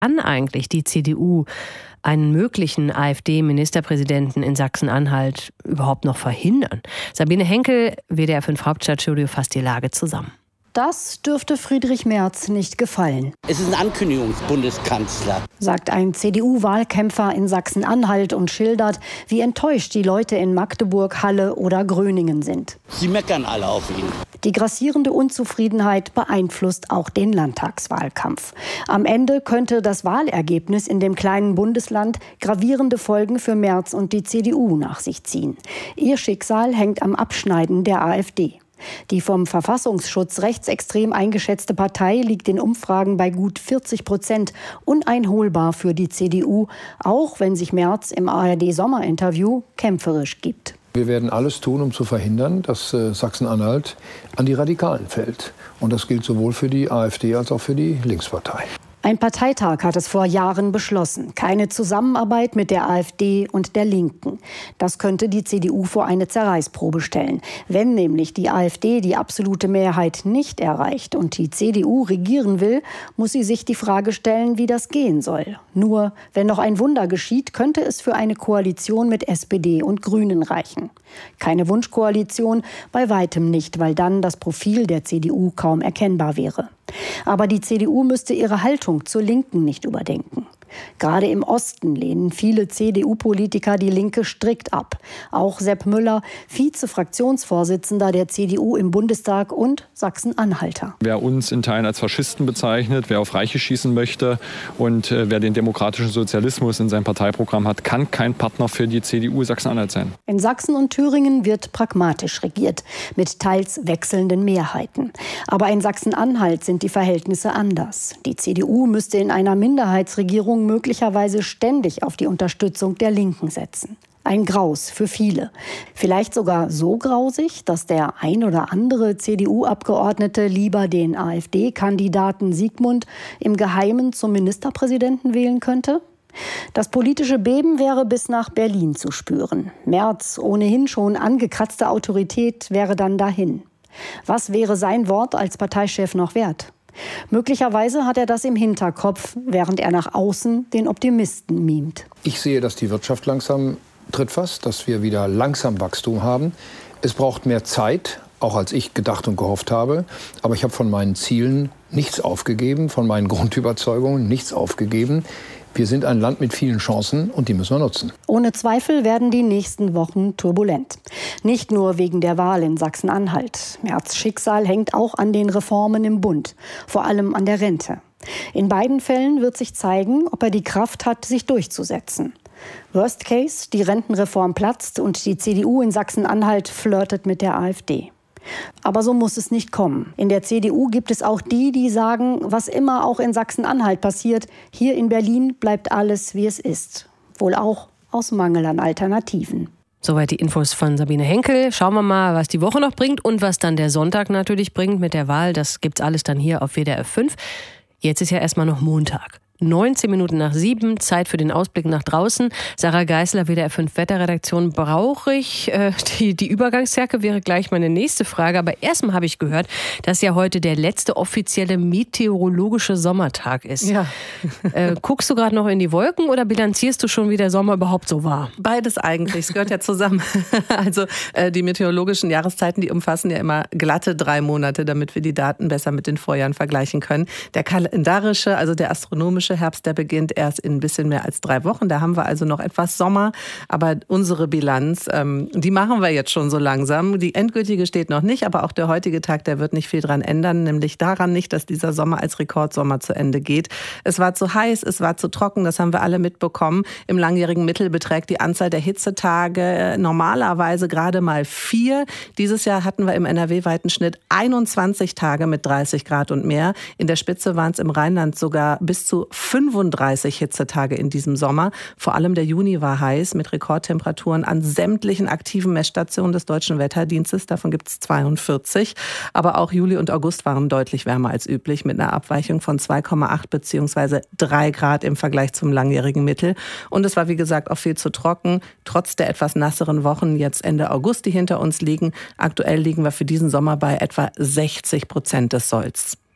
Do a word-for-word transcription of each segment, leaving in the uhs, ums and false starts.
Kann eigentlich die C D U einen möglichen AfD-Ministerpräsidenten in Sachsen-Anhalt überhaupt noch verhindern? Sabine Henkel, W D R fünf Hauptstadtstudio, fasst die Lage zusammen. Das dürfte Friedrich Merz nicht gefallen. Es ist ein Ankündigungsbundeskanzler, sagt ein C D U-Wahlkämpfer in Sachsen-Anhalt und schildert, wie enttäuscht die Leute in Magdeburg, Halle oder Gröningen sind. Sie meckern alle auf ihn. Die grassierende Unzufriedenheit beeinflusst auch den Landtagswahlkampf. Am Ende könnte das Wahlergebnis in dem kleinen Bundesland gravierende Folgen für Merz und die C D U nach sich ziehen. Ihr Schicksal hängt am Abschneiden der AfD. Die vom Verfassungsschutz rechtsextrem eingeschätzte Partei liegt in Umfragen bei gut vierzig Prozent, uneinholbar für die C D U, auch wenn sich Merz im A R D-Sommerinterview kämpferisch gibt. Wir werden alles tun, um zu verhindern, dass äh, Sachsen-Anhalt an die Radikalen fällt. Und das gilt sowohl für die AfD als auch für die Linkspartei. Ein Parteitag hat es vor Jahren beschlossen. Keine Zusammenarbeit mit der AfD und der Linken. Das könnte die C D U vor eine Zerreißprobe stellen. Wenn nämlich die AfD die absolute Mehrheit nicht erreicht und die C D U regieren will, muss sie sich die Frage stellen, wie das gehen soll. Nur, wenn noch ein Wunder geschieht, könnte es für eine Koalition mit S P D und Grünen reichen. Keine Wunschkoalition, bei weitem nicht, weil dann das Profil der C D U kaum erkennbar wäre. Aber die C D U müsste ihre Haltung zur Linken nicht überdenken. Gerade im Osten lehnen viele C D U-Politiker die Linke strikt ab. Auch Sepp Müller, Vize-Fraktionsvorsitzender der C D U im Bundestag und Sachsen-Anhalter. Wer uns in Teilen als Faschisten bezeichnet, wer auf Reiche schießen möchte und äh, wer den demokratischen Sozialismus in seinem Parteiprogramm hat, kann kein Partner für die C D U Sachsen-Anhalt sein. In Sachsen und Thüringen wird pragmatisch regiert, mit teils wechselnden Mehrheiten. Aber in Sachsen-Anhalt sind die Verhältnisse anders. Die C D U müsste in einer Minderheitsregierung möglicherweise ständig auf die Unterstützung der Linken setzen. Ein Graus für viele. Vielleicht sogar so grausig, dass der ein oder andere C D U-Abgeordnete lieber den AfD-Kandidaten Siegmund im Geheimen zum Ministerpräsidenten wählen könnte? Das politische Beben wäre bis nach Berlin zu spüren. Merz, ohnehin schon angekratzte Autorität, wäre dann dahin. Was wäre sein Wort als Parteichef noch wert? Möglicherweise hat er das im Hinterkopf, während er nach außen den Optimisten mimt. Ich sehe, dass die Wirtschaft langsam tritt fast, dass wir wieder langsam Wachstum haben. Es braucht mehr Zeit, auch als ich gedacht und gehofft habe. Aber ich habe von meinen Zielen nichts aufgegeben, von meinen Grundüberzeugungen nichts aufgegeben. Wir sind ein Land mit vielen Chancen und die müssen wir nutzen. Ohne Zweifel werden die nächsten Wochen turbulent. Nicht nur wegen der Wahl in Sachsen-Anhalt. Merz' Schicksal hängt auch an den Reformen im Bund, vor allem an der Rente. In beiden Fällen wird sich zeigen, ob er die Kraft hat, sich durchzusetzen. Worst Case, die Rentenreform platzt und die C D U in Sachsen-Anhalt flirtet mit der AfD. Aber so muss es nicht kommen. In der C D U gibt es auch die, die sagen, was immer auch in Sachsen-Anhalt passiert, hier in Berlin bleibt alles, wie es ist. Wohl auch aus Mangel an Alternativen. Soweit die Infos von Sabine Henkel. Schauen wir mal, was die Woche noch bringt und was dann der Sonntag natürlich bringt mit der Wahl. Das gibt's alles dann hier auf W D R fünf. Jetzt ist ja erstmal noch Montag. neunzehn Minuten nach sieben, Zeit für den Ausblick nach draußen. Sarah Geißler, W D R fünf Wetterredaktion. Brauche ich äh, die, die Übergangsjacke, wäre gleich meine nächste Frage. Aber erstmal habe ich gehört, dass ja heute der letzte offizielle meteorologische Sommertag ist. Ja. Äh, guckst du gerade noch in die Wolken oder bilanzierst du schon, wie der Sommer überhaupt so war? Beides eigentlich, es gehört ja zusammen. Also äh, die meteorologischen Jahreszeiten, die umfassen ja immer glatte drei Monate, damit wir die Daten besser mit den Vorjahren vergleichen können. Der kalendarische, also der astronomische Herbst, der beginnt erst in ein bisschen mehr als drei Wochen. Da haben wir also noch etwas Sommer. Aber unsere Bilanz, ähm, die machen wir jetzt schon so langsam. Die endgültige steht noch nicht, aber auch der heutige Tag, der wird nicht viel dran ändern. Nämlich daran nicht, dass dieser Sommer als Rekordsommer zu Ende geht. Es war zu heiß, es war zu trocken, das haben wir alle mitbekommen. Im langjährigen Mittel beträgt die Anzahl der Hitzetage normalerweise gerade mal vier. Dieses Jahr hatten wir im N R W-weiten Schnitt einundzwanzig Tage mit dreißig Grad und mehr. In der Spitze waren es im Rheinland sogar bis zu fünfunddreißig Hitzetage in diesem Sommer. Vor allem der Juni war heiß mit Rekordtemperaturen an sämtlichen aktiven Messstationen des Deutschen Wetterdienstes. Davon gibt es zweiundvierzig. Aber auch Juli und August waren deutlich wärmer als üblich mit einer Abweichung von zwei Komma acht bzw. drei Grad im Vergleich zum langjährigen Mittel. Und es war wie gesagt auch viel zu trocken. Trotz der etwas nasseren Wochen jetzt Ende August, die hinter uns liegen. Aktuell liegen wir für diesen Sommer bei etwa sechzig Prozent des Solls.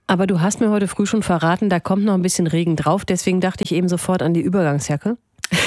Aber du hast mir heute früh schon verraten, da kommt noch ein bisschen Regen drauf. Deswegen dachte ich eben sofort an die Übergangsjacke.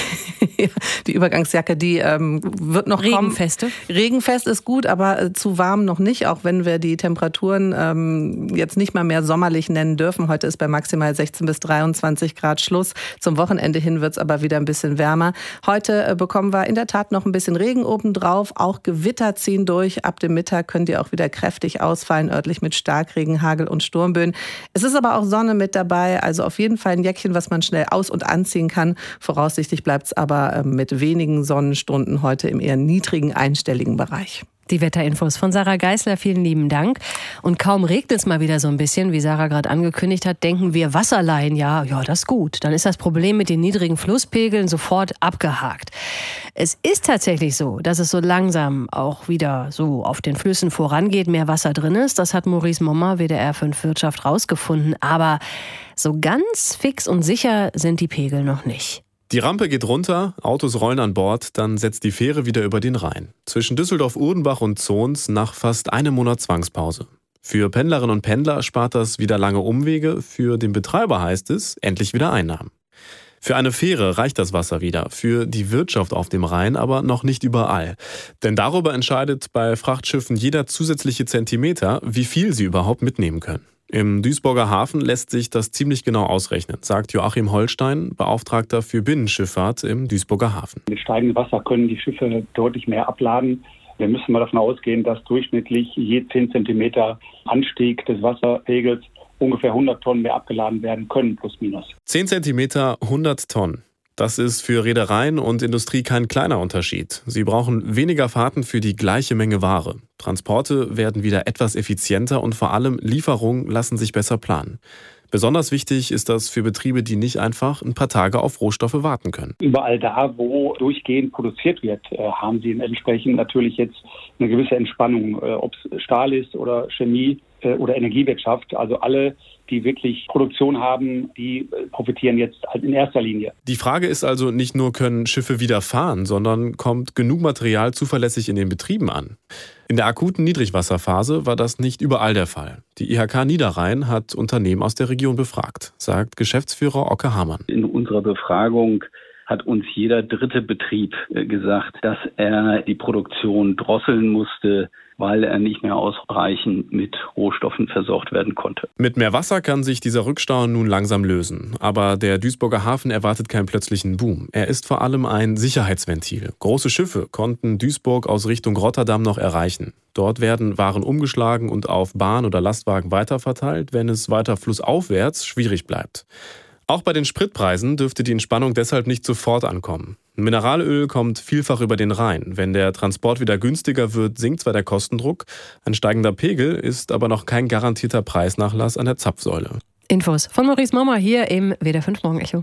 Die Übergangsjacke, die ähm, wird noch Regenfeste. kommen. Regenfest ist gut, aber äh, zu warm noch nicht, auch wenn wir die Temperaturen ähm, jetzt nicht mal mehr sommerlich nennen dürfen. Heute ist bei maximal sechzehn bis dreiundzwanzig Grad Schluss. Zum Wochenende hin wird es aber wieder ein bisschen wärmer. Heute äh, bekommen wir in der Tat noch ein bisschen Regen obendrauf. Auch Gewitter ziehen durch. Ab dem Mittag können die auch wieder kräftig ausfallen, örtlich mit Starkregen, Hagel und Sturmböen. Es ist aber auch Sonne mit dabei, also auf jeden Fall ein Jäckchen, was man schnell aus- und anziehen kann. Voraussichtlich bleibt es aber mit wenigen Sonnenstunden heute im eher niedrigen einstelligen Bereich. Die Wetterinfos von Sarah Geisler, vielen lieben Dank. Und kaum regnet es mal wieder so ein bisschen, wie Sarah gerade angekündigt hat, denken wir Wasserleihen, ja, ja, das ist gut. Dann ist das Problem mit den niedrigen Flusspegeln sofort abgehakt. Es ist tatsächlich so, dass es so langsam auch wieder so auf den Flüssen vorangeht, mehr Wasser drin ist. Das hat Maurice Mommer, W D R fünf Wirtschaft, rausgefunden. Aber so ganz fix und sicher sind die Pegel noch nicht. Die Rampe geht runter, Autos rollen an Bord, dann setzt die Fähre wieder über den Rhein. Zwischen Düsseldorf-Urdenbach und Zons nach fast einem Monat Zwangspause. Für Pendlerinnen und Pendler spart das wieder lange Umwege, für den Betreiber heißt es, endlich wieder Einnahmen. Für eine Fähre reicht das Wasser wieder, für die Wirtschaft auf dem Rhein aber noch nicht überall. Denn darüber entscheidet bei Frachtschiffen jeder zusätzliche Zentimeter, wie viel sie überhaupt mitnehmen können. Im Duisburger Hafen lässt sich das ziemlich genau ausrechnen, sagt Joachim Holstein, Beauftragter für Binnenschifffahrt im Duisburger Hafen. Mit steigendem Wasser können die Schiffe deutlich mehr abladen. Wir müssen mal davon ausgehen, dass durchschnittlich je zehn Zentimeter Anstieg des Wasserpegels ungefähr hundert Tonnen mehr abgeladen werden können, plus minus. zehn Zentimeter, hundert Tonnen. Das ist für Reedereien und Industrie kein kleiner Unterschied. Sie brauchen weniger Fahrten für die gleiche Menge Ware. Transporte werden wieder etwas effizienter und vor allem Lieferungen lassen sich besser planen. Besonders wichtig ist das für Betriebe, die nicht einfach ein paar Tage auf Rohstoffe warten können. Überall da, wo durchgehend produziert wird, haben sie entsprechend natürlich jetzt eine gewisse Entspannung, ob es Stahl ist oder Chemie oder Energiewirtschaft. Also alle, die wirklich Produktion haben, die profitieren jetzt halt in erster Linie. Die Frage ist also nicht nur, können Schiffe wieder fahren, sondern kommt genug Material zuverlässig in den Betrieben an? In der akuten Niedrigwasserphase war das nicht überall der Fall. Die I H K Niederrhein hat Unternehmen aus der Region befragt, sagt Geschäftsführer Ocke Hamann. In unserer Befragung hat uns jeder dritte Betrieb gesagt, dass er die Produktion drosseln musste, weil er nicht mehr ausreichend mit Rohstoffen versorgt werden konnte. Mit mehr Wasser kann sich dieser Rückstau nun langsam lösen. Aber der Duisburger Hafen erwartet keinen plötzlichen Boom. Er ist vor allem ein Sicherheitsventil. Große Schiffe konnten Duisburg aus Richtung Rotterdam noch erreichen. Dort werden Waren umgeschlagen und auf Bahn oder Lastwagen weiterverteilt, wenn es weiter flussaufwärts schwierig bleibt. Auch bei den Spritpreisen dürfte die Entspannung deshalb nicht sofort ankommen. Mineralöl kommt vielfach über den Rhein. Wenn der Transport wieder günstiger wird, sinkt zwar der Kostendruck, ein steigender Pegel ist aber noch kein garantierter Preisnachlass an der Zapfsäule. Infos von Maurice Mommer hier im W D R fünf Morgenecho.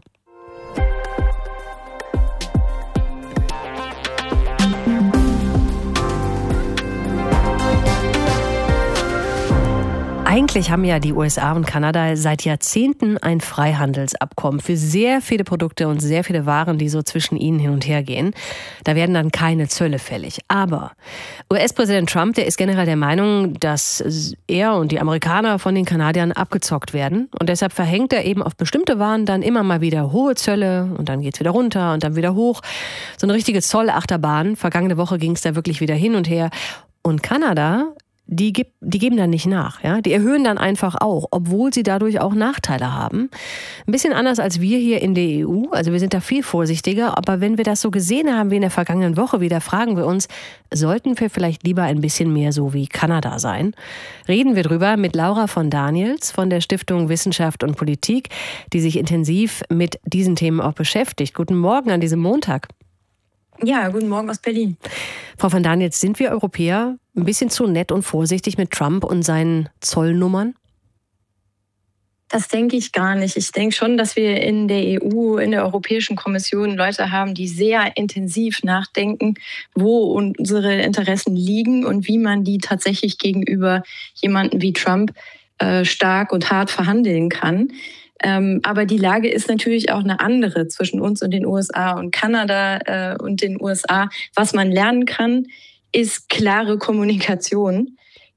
Eigentlich haben ja die U S A und Kanada seit Jahrzehnten ein Freihandelsabkommen für sehr viele Produkte und sehr viele Waren, die so zwischen ihnen hin und her gehen. Da werden dann keine Zölle fällig. Aber U S-Präsident Trump, der ist generell der Meinung, dass er und die Amerikaner von den Kanadiern abgezockt werden. Und deshalb verhängt er eben auf bestimmte Waren dann immer mal wieder hohe Zölle und dann geht's wieder runter und dann wieder hoch. So eine richtige Zollachterbahn. Vergangene Woche ging es da wirklich wieder hin und her. Und Kanada, Die, gibt, die geben dann nicht nach. Ja? Die erhöhen dann einfach auch, obwohl sie dadurch auch Nachteile haben. Ein bisschen anders als wir hier in der E U. Also wir sind da viel vorsichtiger. Aber wenn wir das so gesehen haben wie in der vergangenen Woche wieder, fragen wir uns, sollten wir vielleicht lieber ein bisschen mehr so wie Kanada sein? Reden wir drüber mit Laura von Daniels von der Stiftung Wissenschaft und Politik, die sich intensiv mit diesen Themen auch beschäftigt. Guten Morgen an diesem Montag. Ja, guten Morgen aus Berlin. Frau von Daniels, sind wir Europäer ein bisschen zu nett und vorsichtig mit Trump und seinen Zollnummern? Das denke ich gar nicht. Ich denke schon, dass wir in der E U, in der Europäischen Kommission Leute haben, die sehr intensiv nachdenken, wo unsere Interessen liegen und wie man die tatsächlich gegenüber jemandem wie Trump äh, stark und hart verhandeln kann. Ähm, aber die Lage ist natürlich auch eine andere zwischen uns und den U S A und Kanada äh, und den U S A. Was man lernen kann, ist klare Kommunikation.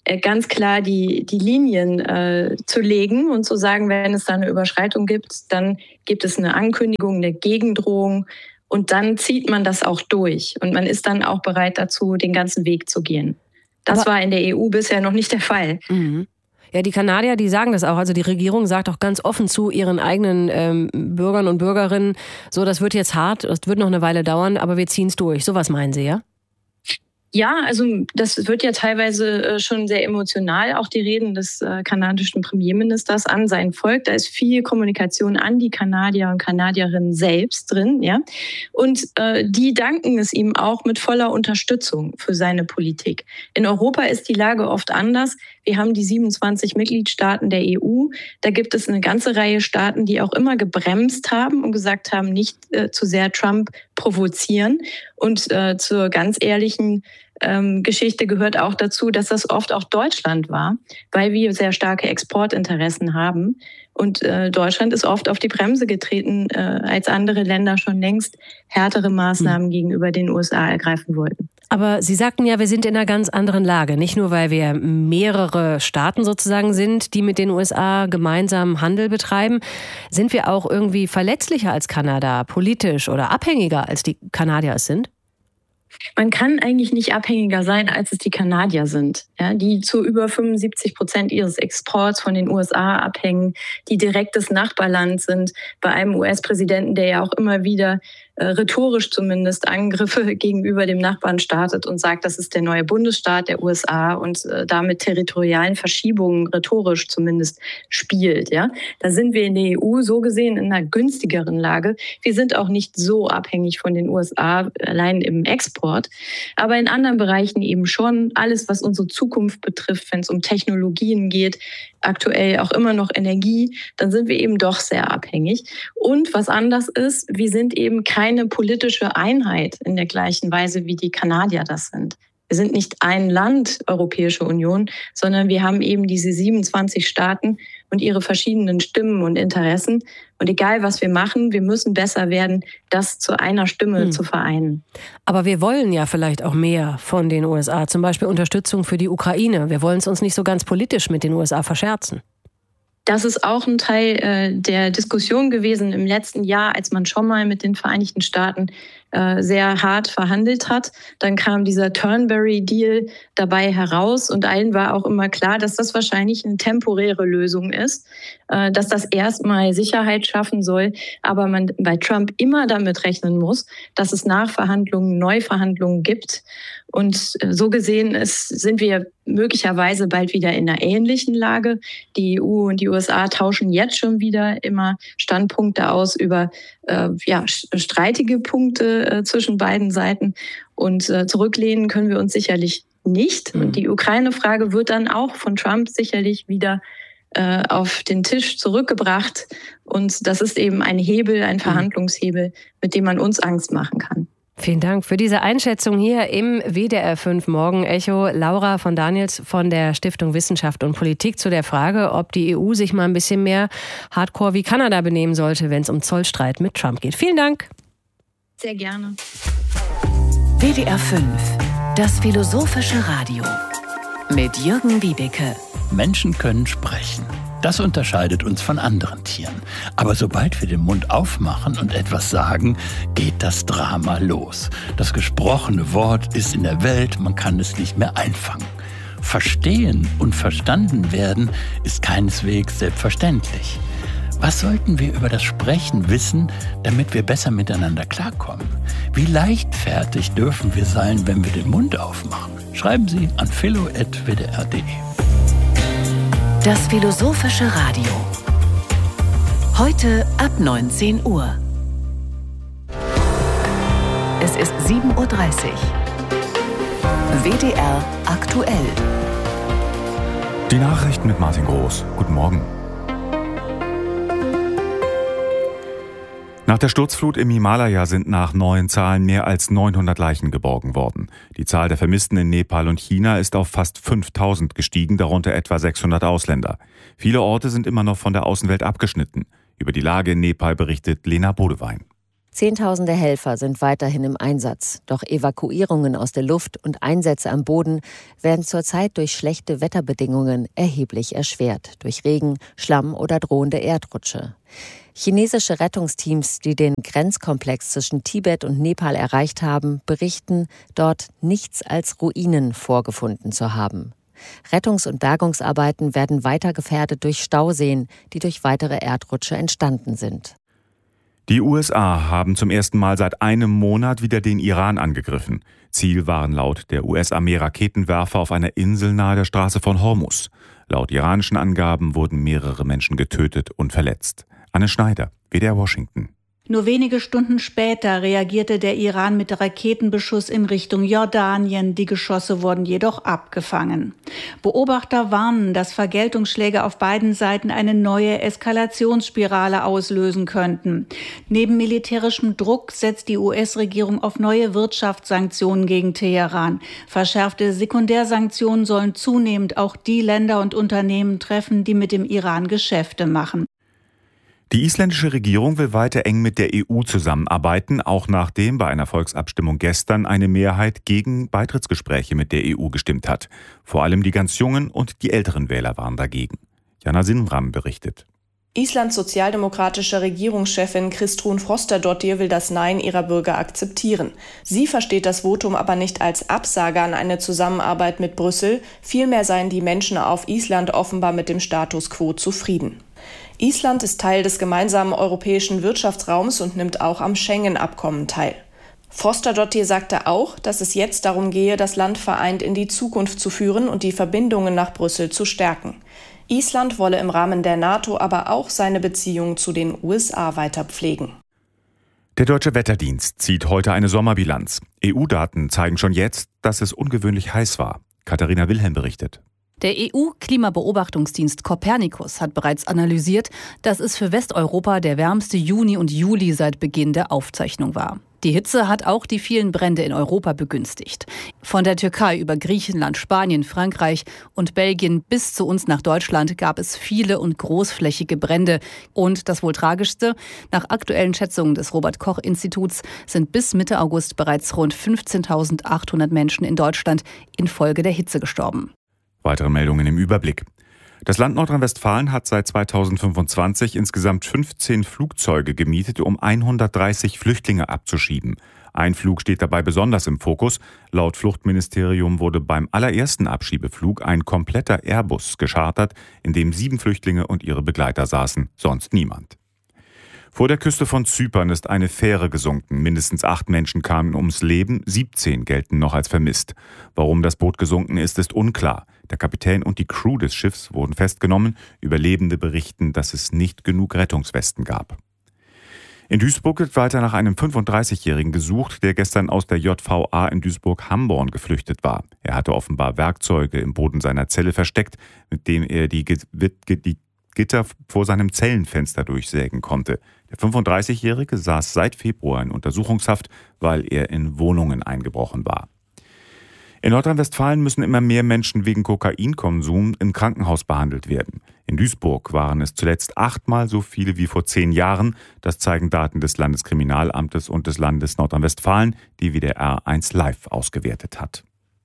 ganz klar die, die Linien äh, zu legen und zu sagen, wenn es da eine Überschreitung gibt, dann gibt es eine Ankündigung, eine Gegendrohung und dann zieht man das auch durch. Und man ist dann auch bereit dazu, den ganzen Weg zu gehen. Das Aber war in der E U bisher noch nicht der Fall. Mhm. Ja, die Kanadier, die sagen das auch. Also die Regierung sagt auch ganz offen zu ihren eigenen ähm, Bürgern und Bürgerinnen, so, das wird jetzt hart, das wird noch eine Weile dauern, aber wir ziehen es durch. So was meinen Sie, ja? Ja, also das wird ja teilweise schon sehr emotional, auch die Reden des äh, kanadischen Premierministers an sein Volk. Da ist viel Kommunikation an die Kanadier und Kanadierinnen selbst drin, ja. Und äh, die danken es ihm auch mit voller Unterstützung für seine Politik. In Europa ist die Lage oft anders. Wir haben die siebenundzwanzig Mitgliedstaaten der E U. Da gibt es eine ganze Reihe Staaten, die auch immer gebremst haben und gesagt haben, nicht äh, zu sehr Trump provozieren. Und äh, zur ganz ehrlichen ähm, Geschichte gehört auch dazu, dass das oft auch Deutschland war, weil wir sehr starke Exportinteressen haben. Und äh, Deutschland ist oft auf die Bremse getreten, äh, als andere Länder schon längst härtere Maßnahmen hm. gegenüber den U S A ergreifen wollten. Aber Sie sagten ja, wir sind in einer ganz anderen Lage. Nicht nur, weil wir mehrere Staaten sozusagen sind, die mit den U S A gemeinsam Handel betreiben, sind wir auch irgendwie verletzlicher als Kanada, politisch oder abhängiger als die Kanadier es sind? Man kann eigentlich nicht abhängiger sein, als es die Kanadier sind, ja, die zu über fünfundsiebzig Prozent ihres Exports von den U S A abhängen, die direktes Nachbarland sind, bei einem U S-Präsidenten, der ja auch immer wieder äh, rhetorisch zumindest Angriffe gegenüber dem Nachbarn startet und sagt, das ist der neue Bundesstaat der U S A und äh, damit territorialen Verschiebungen rhetorisch zumindest spielt. Ja. Da sind wir in der E U so gesehen in einer günstigeren Lage. Wir sind auch nicht so abhängig von den U S A, allein im Export, aber in anderen Bereichen eben schon. Alles, was unsere Zukunft betrifft, wenn es um Technologien geht, aktuell auch immer noch Energie, dann sind wir eben doch sehr abhängig. Und was anders ist, wir sind eben keine politische Einheit in der gleichen Weise, wie die Kanadier das sind. Wir sind nicht ein Land, Europäische Union, sondern wir haben eben diese siebenundzwanzig Staaten und ihre verschiedenen Stimmen und Interessen. Und egal, was wir machen, wir müssen besser werden, das zu einer Stimme hm. zu vereinen. Aber wir wollen ja vielleicht auch mehr von den U S A, zum Beispiel Unterstützung für die Ukraine. Wir wollen es uns nicht so ganz politisch mit den U S A verscherzen. Das ist auch ein Teil äh, der Diskussion gewesen im letzten Jahr, als man schon mal mit den Vereinigten Staaten äh, sehr hart verhandelt hat. Dann kam dieser Turnberry-Deal dabei heraus und allen war auch immer klar, dass das wahrscheinlich eine temporäre Lösung ist, äh, dass das erstmal Sicherheit schaffen soll, aber man bei Trump immer damit rechnen muss, dass es Nachverhandlungen, Neuverhandlungen gibt. Und so gesehen ist, sind wir möglicherweise bald wieder in einer ähnlichen Lage. Die E U und die U S A tauschen jetzt schon wieder immer Standpunkte aus über äh, ja, streitige Punkte äh, zwischen beiden Seiten. Und äh, zurücklehnen können wir uns sicherlich nicht. Mhm. Und die Ukraine-Frage wird dann auch von Trump sicherlich wieder äh, auf den Tisch zurückgebracht. Und das ist eben ein Hebel, ein Verhandlungshebel, mit dem man uns Angst machen kann. Vielen Dank für diese Einschätzung hier im W D R fünf Morgen-Echo. Laura von Daniels von der Stiftung Wissenschaft und Politik zu der Frage, ob die E U sich mal ein bisschen mehr hardcore wie Kanada benehmen sollte, wenn es um Zollstreit mit Trump geht. Vielen Dank. Sehr gerne. W D R fünf, das philosophische Radio mit Jürgen Wiebeke. Menschen können sprechen. Das unterscheidet uns von anderen Tieren. Aber sobald wir den Mund aufmachen und etwas sagen, geht das Drama los. Das gesprochene Wort ist in der Welt, man kann es nicht mehr einfangen. Verstehen und verstanden werden ist keineswegs selbstverständlich. Was sollten wir über das Sprechen wissen, damit wir besser miteinander klarkommen? Wie leichtfertig dürfen wir sein, wenn wir den Mund aufmachen? Schreiben Sie an philo at w d r punkt d e. Das philosophische Radio. Heute ab neunzehn Uhr. Es ist sieben Uhr dreißig. W D R aktuell. Die Nachrichten mit Martin Groß. Guten Morgen. Nach der Sturzflut im Himalaya sind nach neuen Zahlen mehr als neunhundert Leichen geborgen worden. Die Zahl der Vermissten in Nepal und China ist auf fast fünftausend gestiegen, darunter etwa sechshundert Ausländer. Viele Orte sind immer noch von der Außenwelt abgeschnitten. Über die Lage in Nepal berichtet Lena Bodewein. Zehntausende Helfer sind weiterhin im Einsatz. Doch Evakuierungen aus der Luft und Einsätze am Boden werden zurzeit durch schlechte Wetterbedingungen erheblich erschwert. Durch Regen, Schlamm oder drohende Erdrutsche. Chinesische Rettungsteams, die den Grenzkomplex zwischen Tibet und Nepal erreicht haben, berichten, dort nichts als Ruinen vorgefunden zu haben. Rettungs- und Bergungsarbeiten werden weiter gefährdet durch Stauseen, die durch weitere Erdrutsche entstanden sind. Die U S A haben zum ersten Mal seit einem Monat wieder den Iran angegriffen. Ziel waren laut der U S-Armee Raketenwerfer auf einer Insel nahe der Straße von Hormuz. Laut iranischen Angaben wurden mehrere Menschen getötet und verletzt. Anne Schneider, W D R Washington. Nur wenige Stunden später reagierte der Iran mit Raketenbeschuss in Richtung Jordanien. Die Geschosse wurden jedoch abgefangen. Beobachter warnen, dass Vergeltungsschläge auf beiden Seiten eine neue Eskalationsspirale auslösen könnten. Neben militärischem Druck setzt die U S-Regierung auf neue Wirtschaftssanktionen gegen Teheran. Verschärfte Sekundärsanktionen sollen zunehmend auch die Länder und Unternehmen treffen, die mit dem Iran Geschäfte machen. Die isländische Regierung will weiter eng mit der E U zusammenarbeiten, auch nachdem bei einer Volksabstimmung gestern eine Mehrheit gegen Beitrittsgespräche mit der E U gestimmt hat. Vor allem die ganz jungen und die älteren Wähler waren dagegen. Jana Sinnram berichtet. Islands sozialdemokratische Regierungschefin Kristrún Frostadóttir will das Nein ihrer Bürger akzeptieren. Sie versteht das Votum aber nicht als Absage an eine Zusammenarbeit mit Brüssel. Vielmehr seien die Menschen auf Island offenbar mit dem Status quo zufrieden. Island ist Teil des gemeinsamen europäischen Wirtschaftsraums und nimmt auch am Schengen-Abkommen teil. Frostadóttir sagte auch, dass es jetzt darum gehe, das Land vereint in die Zukunft zu führen und die Verbindungen nach Brüssel zu stärken. Island wolle im Rahmen der NATO aber auch seine Beziehungen zu den U S A weiter pflegen. Der Deutsche Wetterdienst zieht heute eine Sommerbilanz. E U-Daten zeigen schon jetzt, dass es ungewöhnlich heiß war. Katharina Wilhelm berichtet. Der E U-Klimabeobachtungsdienst Copernicus hat bereits analysiert, dass es für Westeuropa der wärmste Juni und Juli seit Beginn der Aufzeichnung war. Die Hitze hat auch die vielen Brände in Europa begünstigt. Von der Türkei über Griechenland, Spanien, Frankreich und Belgien bis zu uns nach Deutschland gab es viele und großflächige Brände. Und das wohl tragischste, nach aktuellen Schätzungen des Robert-Koch-Instituts sind bis Mitte August bereits rund fünfzehntausendachthundert Menschen in Deutschland infolge der Hitze gestorben. Weitere Meldungen im Überblick. Das Land Nordrhein-Westfalen hat seit zweitausendfünfundzwanzig insgesamt fünfzehn Flugzeuge gemietet, um hundertdreißig Flüchtlinge abzuschieben. Ein Flug steht dabei besonders im Fokus. Laut Fluchtministerium wurde beim allerersten Abschiebeflug ein kompletter Airbus geschartert, in dem sieben Flüchtlinge und ihre Begleiter saßen, sonst niemand. Vor der Küste von Zypern ist eine Fähre gesunken. Mindestens acht Menschen kamen ums Leben, siebzehn gelten noch als vermisst. Warum das Boot gesunken ist, ist unklar. Der Kapitän und die Crew des Schiffs wurden festgenommen. Überlebende berichten, dass es nicht genug Rettungswesten gab. In Duisburg wird weiter nach einem fünfunddreißigjährigen gesucht, der gestern aus der J V A in Duisburg-Hamborn geflüchtet war. Er hatte offenbar Werkzeuge im Boden seiner Zelle versteckt, mit dem er die, die Gitter vor seinem Zellenfenster durchsägen konnte. Der fünfunddreißigjährige saß seit Februar in Untersuchungshaft, weil er in Wohnungen eingebrochen war. In Nordrhein-Westfalen müssen immer mehr Menschen wegen Kokainkonsum im Krankenhaus behandelt werden. In Duisburg waren es zuletzt achtmal so viele wie vor zehn Jahren. Das zeigen Daten des Landeskriminalamtes und des Landes Nordrhein-Westfalen, die W D R eins Live ausgewertet hat.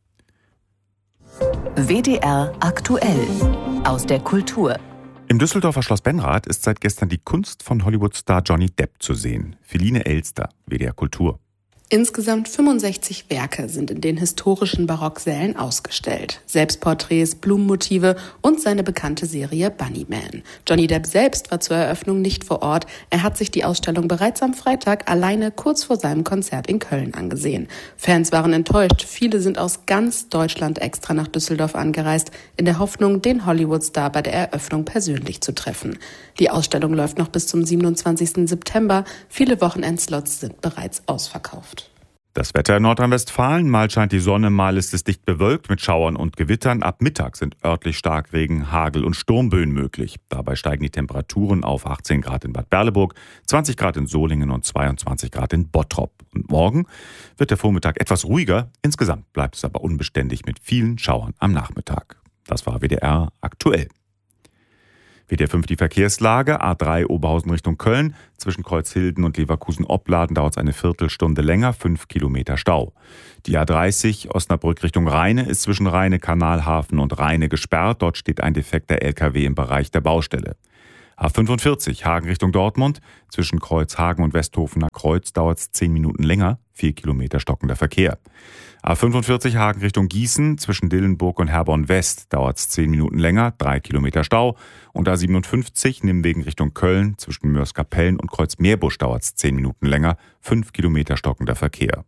W D R aktuell aus der Kultur. Im Düsseldorfer Schloss Benrath ist seit gestern die Kunst von Hollywood-Star Johnny Depp zu sehen. Feline Elster, W D R Kultur. Insgesamt fünfundsechzig Werke sind in den historischen Barocksälen ausgestellt. Selbstporträts, Blumenmotive und seine bekannte Serie Bunnyman. Johnny Depp selbst war zur Eröffnung nicht vor Ort. Er hat sich die Ausstellung bereits am Freitag alleine kurz vor seinem Konzert in Köln angesehen. Fans waren enttäuscht. Viele sind aus ganz Deutschland extra nach Düsseldorf angereist, in der Hoffnung, den Hollywood-Star bei der Eröffnung persönlich zu treffen. Die Ausstellung läuft noch bis zum siebenundzwanzigsten September. Viele Wochenendslots sind bereits ausverkauft. Das Wetter in Nordrhein-Westfalen, mal scheint die Sonne, mal ist es dicht bewölkt mit Schauern und Gewittern. Ab Mittag sind örtlich Starkregen, Hagel und Sturmböen möglich. Dabei steigen die Temperaturen auf achtzehn Grad in Bad Berleburg, zwanzig Grad in Solingen und zweiundzwanzig Grad in Bottrop. Und morgen wird der Vormittag etwas ruhiger. Insgesamt bleibt es aber unbeständig mit vielen Schauern am Nachmittag. Das war W D R aktuell. W D R fünf die Verkehrslage. A drei Oberhausen Richtung Köln. Zwischen Kreuzhilden und Leverkusen-Opladen dauert es eine Viertelstunde länger, fünf Kilometer Stau. Die A dreißig Osnabrück Richtung Rheine ist zwischen Rheine, Kanalhafen und Rheine gesperrt. Dort steht ein defekter L K W im Bereich der Baustelle. A fünfundvierzig Hagen Richtung Dortmund. Zwischen Kreuzhagen und Westhofener Kreuz dauert es zehn Minuten länger, vier Kilometer stockender Verkehr. A fünfundvierzig Hagen Richtung Gießen. Zwischen Dillenburg und Herborn West dauert es zehn Minuten länger, drei Kilometer Stau. Und A siebenundfünfzig Nimwegen Richtung Köln. Zwischen Mörs-Kapellen und Kreuz-Meerbusch dauert es zehn Minuten länger, fünf Kilometer stockender Verkehr.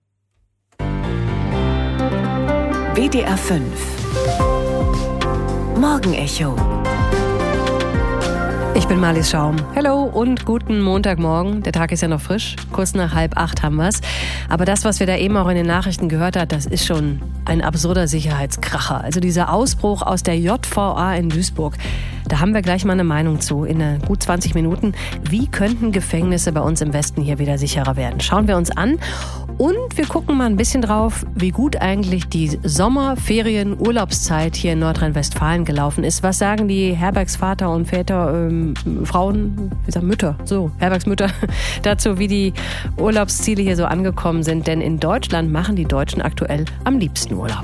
W D R fünf Morgenecho. Ich bin Marlies Schaum. Hallo und guten Montagmorgen. Der Tag ist ja noch frisch. Kurz nach halb acht haben wir's. Aber das, was wir da eben auch in den Nachrichten gehört haben, das ist schon ein absurder Sicherheitskracher. Also dieser Ausbruch aus der J V A in Duisburg. Da haben wir gleich mal eine Meinung zu in gut zwanzig Minuten. Wie könnten Gefängnisse bei uns im Westen hier wieder sicherer werden? Schauen wir uns an. Und wir gucken mal ein bisschen drauf, wie gut eigentlich die Sommerferien, Urlaubszeit hier in Nordrhein-Westfalen gelaufen ist. Was sagen die Herbergsvater und Väter, ähm, Frauen, wie sagen Mütter, so, Herbergsmütter, dazu, wie die Urlaubsziele hier so angekommen sind. Denn in Deutschland machen die Deutschen aktuell am liebsten Urlaub.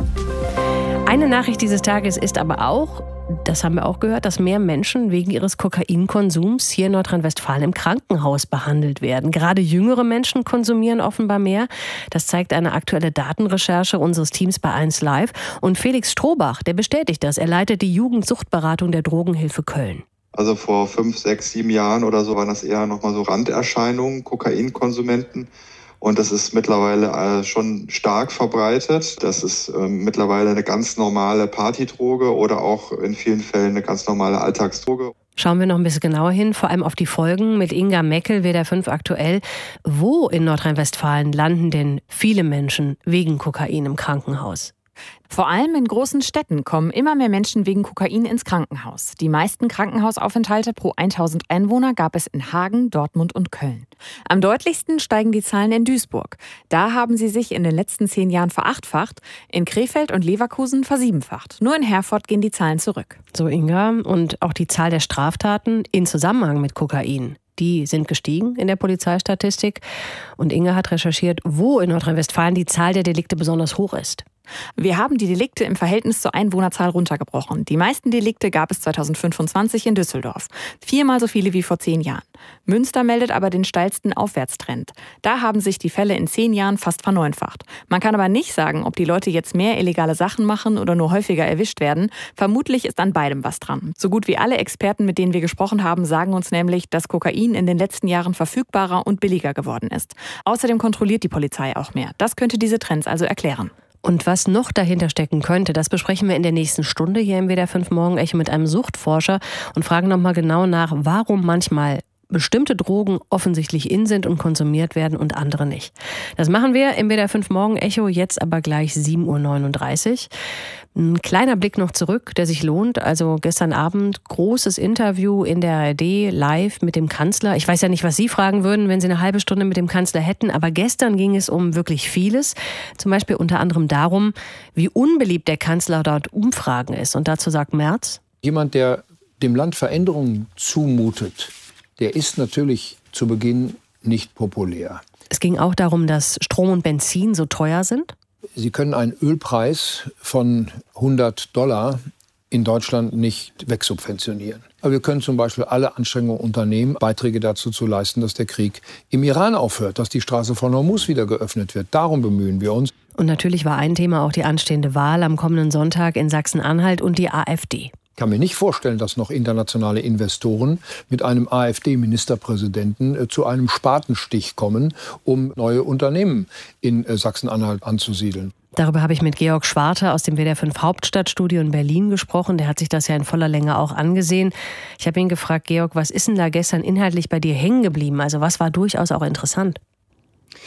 Eine Nachricht dieses Tages ist aber auch, das haben wir auch gehört, dass mehr Menschen wegen ihres Kokainkonsums hier in Nordrhein-Westfalen im Krankenhaus behandelt werden. Gerade jüngere Menschen konsumieren offenbar mehr. Das zeigt eine aktuelle Datenrecherche unseres Teams bei eins Live. Und Felix Strohbach, der bestätigt das. Er leitet die Jugendsuchtberatung der Drogenhilfe Köln. Also vor fünf, sechs, sieben Jahren oder so waren das eher nochmal so Randerscheinungen, Kokainkonsumenten. Und das ist mittlerweile äh, schon stark verbreitet. Das ist äh, mittlerweile eine ganz normale Partydroge oder auch in vielen Fällen eine ganz normale Alltagsdroge. Schauen wir noch ein bisschen genauer hin, vor allem auf die Folgen mit Inga Meckel, W D R fünf aktuell. Wo in Nordrhein-Westfalen landen denn viele Menschen wegen Kokain im Krankenhaus? Vor allem in großen Städten kommen immer mehr Menschen wegen Kokain ins Krankenhaus. Die meisten Krankenhausaufenthalte pro tausend Einwohner gab es in Hagen, Dortmund und Köln. Am deutlichsten steigen die Zahlen in Duisburg. Da haben sie sich in den letzten zehn Jahren verachtfacht, in Krefeld und Leverkusen versiebenfacht. Nur in Herford gehen die Zahlen zurück. So, Inga, und auch die Zahl der Straftaten in Zusammenhang mit Kokain. Die sind gestiegen in der Polizeistatistik. Und Inga hat recherchiert, wo in Nordrhein-Westfalen die Zahl der Delikte besonders hoch ist. Wir haben die Delikte im Verhältnis zur Einwohnerzahl runtergebrochen. Die meisten Delikte gab es zweitausendfünfundzwanzig in Düsseldorf. Viermal so viele wie vor zehn Jahren. Münster meldet aber den steilsten Aufwärtstrend. Da haben sich die Fälle in zehn Jahren fast verneunfacht. Man kann aber nicht sagen, ob die Leute jetzt mehr illegale Sachen machen oder nur häufiger erwischt werden. Vermutlich ist an beidem was dran. So gut wie alle Experten, mit denen wir gesprochen haben, sagen uns nämlich, dass Kokain in den letzten Jahren verfügbarer und billiger geworden ist. Außerdem kontrolliert die Polizei auch mehr. Das könnte diese Trends also erklären. Und was noch dahinter stecken könnte, das besprechen wir in der nächsten Stunde hier im W D R fünf Morgenecho mit einem Suchtforscher und fragen nochmal genau nach, warum manchmal bestimmte Drogen offensichtlich in sind und konsumiert werden und andere nicht. Das machen wir im W D R fünf Morgenecho, jetzt aber gleich sieben Uhr neununddreißig. Ein kleiner Blick noch zurück, der sich lohnt. Also gestern Abend großes Interview in der A R D live mit dem Kanzler. Ich weiß ja nicht, was Sie fragen würden, wenn Sie eine halbe Stunde mit dem Kanzler hätten. Aber gestern ging es um wirklich vieles. Zum Beispiel unter anderem darum, wie unbeliebt der Kanzler dort Umfragen ist. Und dazu sagt Merz: Jemand, der dem Land Veränderungen zumutet, der ist natürlich zu Beginn nicht populär. Es ging auch darum, dass Strom und Benzin so teuer sind. Sie können einen Ölpreis von hundert Dollar in Deutschland nicht wegsubventionieren. Aber wir können zum Beispiel alle Anstrengungen unternehmen, Beiträge dazu zu leisten, dass der Krieg im Iran aufhört, dass die Straße von Hormuz wieder geöffnet wird. Darum bemühen wir uns. Und natürlich war ein Thema auch die anstehende Wahl am kommenden Sonntag in Sachsen-Anhalt und die AfD. Ich kann mir nicht vorstellen, dass noch internationale Investoren mit einem AfD-Ministerpräsidenten äh, zu einem Spatenstich kommen, um neue Unternehmen in äh, Sachsen-Anhalt anzusiedeln. Darüber habe ich mit Georg Schwarte aus dem W D R fünf Hauptstadtstudio in Berlin gesprochen. Der hat sich das ja in voller Länge auch angesehen. Ich habe ihn gefragt, Georg, was ist denn da gestern inhaltlich bei dir hängen geblieben? Also was war durchaus auch interessant?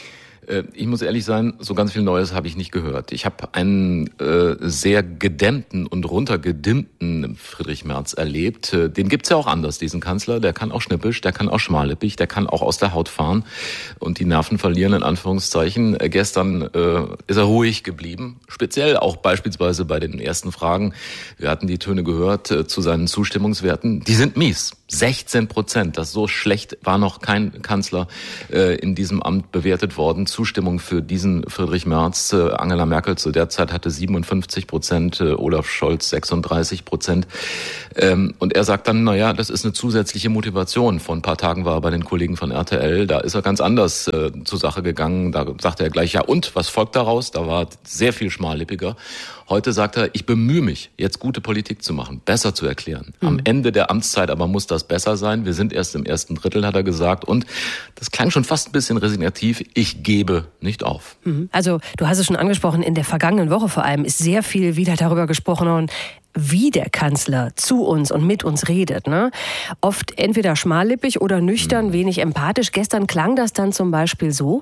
Ich muss ehrlich sein, so ganz viel Neues habe ich nicht gehört. Ich habe einen äh, sehr gedämmten und runtergedimmten Friedrich Merz erlebt. Den gibt's ja auch anders, diesen Kanzler. Der kann auch schnippisch, der kann auch schmallippig, der kann auch aus der Haut fahren und die Nerven verlieren, in Anführungszeichen. Gestern äh, ist er ruhig geblieben, speziell auch beispielsweise bei den ersten Fragen. Wir hatten die Töne gehört äh, zu seinen Zustimmungswerten. Die sind mies. sechzehn Prozent. Das so schlecht war noch kein Kanzler äh, in diesem Amt bewertet worden. Zustimmung für diesen Friedrich Merz. Äh, Angela Merkel zu der Zeit hatte siebenundfünfzig Prozent, äh, Olaf Scholz sechsunddreißig Prozent. Ähm, und er sagt dann, naja, das ist eine zusätzliche Motivation. Vor ein paar Tagen war er bei den Kollegen von R T L. Da ist er ganz anders äh, zur Sache gegangen. Da sagte er gleich, ja und, was folgt daraus? Da war sehr viel schmallippiger. Heute sagt er, ich bemühe mich, jetzt gute Politik zu machen, besser zu erklären. Mhm. Am Ende der Amtszeit aber muss das besser sein. Wir sind erst im ersten Drittel, hat er gesagt. Und das klang schon fast ein bisschen resignativ. Ich gebe nicht auf. Mhm. Also du hast es schon angesprochen, in der vergangenen Woche vor allem ist sehr viel wieder darüber gesprochen worden, wie der Kanzler zu uns und mit uns redet. Ne? Oft entweder schmallippig oder nüchtern, mhm. wenig empathisch. Gestern klang das dann zum Beispiel so.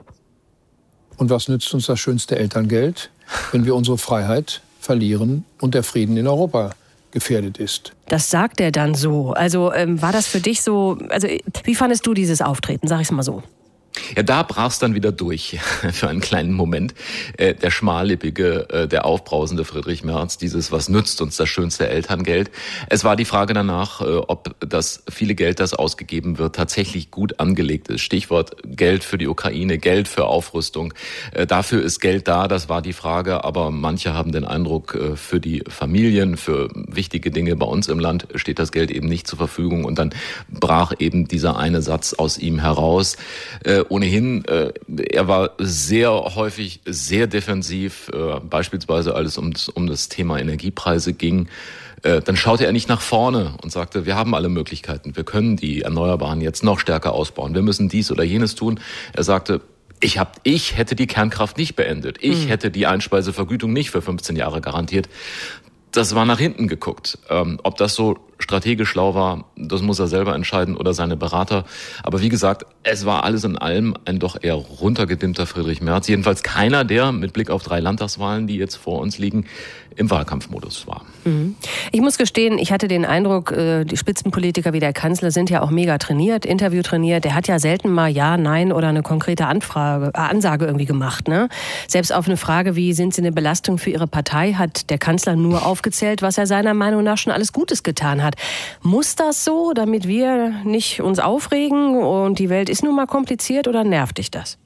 Und was nützt uns das schönste Elterngeld, wenn wir unsere Freiheit verlieren und der Frieden in Europa gefährdet ist? Das sagt er dann so. Also ähm, war das für dich so, also wie fandest du dieses Auftreten, sag ich es mal so? Ja, da brach's dann wieder durch für einen kleinen Moment. Äh, der schmallippige, äh, der aufbrausende Friedrich Merz, dieses, was nützt uns das schönste Elterngeld? Es war die Frage danach, äh, ob das viele Geld, das ausgegeben wird, tatsächlich gut angelegt ist. Stichwort Geld für die Ukraine, Geld für Aufrüstung. Äh, dafür ist Geld da, das war die Frage. Aber manche haben den Eindruck, äh, für die Familien, für wichtige Dinge bei uns im Land steht das Geld eben nicht zur Verfügung. Und dann brach eben dieser eine Satz aus ihm heraus. Äh, Ohnehin, äh, er war sehr häufig sehr defensiv, äh, beispielsweise als es um, um das Thema Energiepreise ging. Äh, dann schaute er nicht nach vorne und sagte, wir haben alle Möglichkeiten, wir können die Erneuerbaren jetzt noch stärker ausbauen, wir müssen dies oder jenes tun. Er sagte, ich, hab, ich hätte die Kernkraft nicht beendet, ich mhm. hätte die Einspeisevergütung nicht für fünfzehn Jahre garantiert. Das war nach hinten geguckt. Ähm, ob das so strategisch schlau war, das muss er selber entscheiden oder seine Berater. Aber wie gesagt, es war alles in allem ein doch eher runtergedimmter Friedrich Merz. Jedenfalls keiner, der mit Blick auf drei Landtagswahlen, die jetzt vor uns liegen, im Wahlkampfmodus war. Ich muss gestehen, ich hatte den Eindruck, die Spitzenpolitiker wie der Kanzler sind ja auch mega trainiert, Interview trainiert. Der hat ja selten mal Ja, Nein oder eine konkrete Anfrage, äh, Ansage irgendwie gemacht. Ne? Selbst auf eine Frage, wie sind Sie eine Belastung für Ihre Partei, hat der Kanzler nur aufgezählt, was er seiner Meinung nach schon alles Gutes getan hat. Muss das so, damit wir nicht uns aufregen und die Welt ist nun mal kompliziert, oder nervt dich das?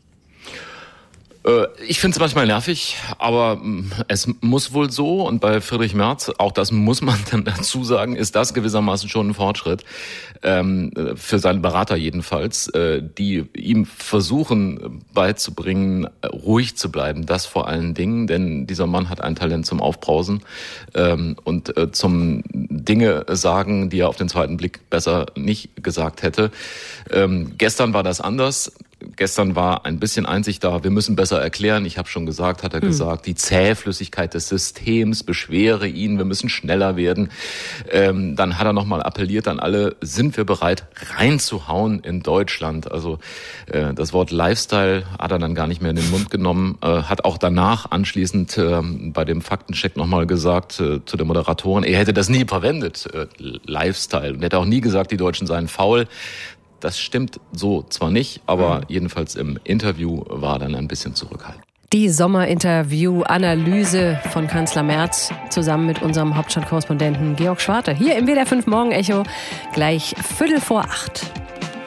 Ich finde es manchmal nervig, aber es muss wohl so, und bei Friedrich Merz, auch das muss man dann dazu sagen, ist das gewissermaßen schon ein Fortschritt, ähm, für seinen Berater jedenfalls, äh, die ihm versuchen beizubringen, ruhig zu bleiben, das vor allen Dingen, denn dieser Mann hat ein Talent zum Aufbrausen ähm, und äh, zum Dinge sagen, die er auf den zweiten Blick besser nicht gesagt hätte. Ähm, gestern war das anders. Gestern war ein bisschen Einsicht da, wir müssen besser erklären. Ich habe schon gesagt, hat er mhm. gesagt, die Zähflüssigkeit des Systems beschwere ihn, wir müssen schneller werden. Ähm, dann hat er nochmal appelliert an alle, sind wir bereit reinzuhauen in Deutschland? Also äh, das Wort Lifestyle hat er dann gar nicht mehr in den Mund genommen. Äh, hat auch danach anschließend äh, bei dem Faktencheck nochmal gesagt äh, zu der Moderatorin, er hätte das nie verwendet, äh, Lifestyle. Und er hätte auch nie gesagt, die Deutschen seien faul. Das stimmt so zwar nicht, aber jedenfalls im Interview war er dann ein bisschen zurückhaltend. Die Sommerinterview-Analyse von Kanzler Merz zusammen mit unserem Hauptstadtkorrespondenten Georg Schwarte. Hier im W D R fünf Morgen Echo, gleich Viertel vor acht.